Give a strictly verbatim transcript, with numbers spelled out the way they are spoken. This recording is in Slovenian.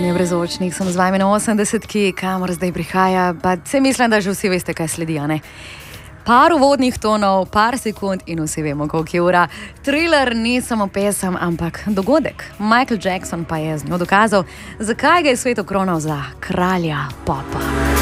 Potovanje brez očnih, sem z vami na osemdesetki, kamor zdaj prihaja, pa se mislim, da že vsi veste, kaj sledi, a ne? Par uvodnih tonov, par sekund in vsi vemo, koliko je ura. Thriller ni samo pesem, ampak dogodek. Michael Jackson pa je z njo dokazal, zakaj ga je svet okronal za kralja popa.